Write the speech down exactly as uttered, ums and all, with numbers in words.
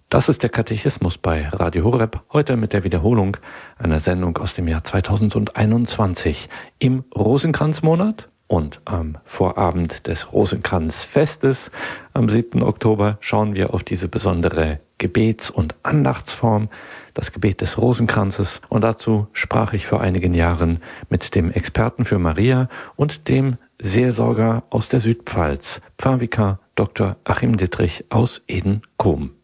Das ist der Katechismus bei Radio Horeb, heute mit der Wiederholung einer Sendung aus dem Jahr zweitausendeinundzwanzig im Rosenkranzmonat und am Vorabend des Rosenkranzfestes. Am siebten Oktober schauen wir auf diese besondere Gebets- und Andachtsform, das Gebet des Rosenkranzes. Und dazu sprach ich vor einigen Jahren mit dem Experten für Maria und dem Seelsorger aus der Südpfalz, Pfarrvikar Doktor Achim Dittrich aus Eden-Kulm.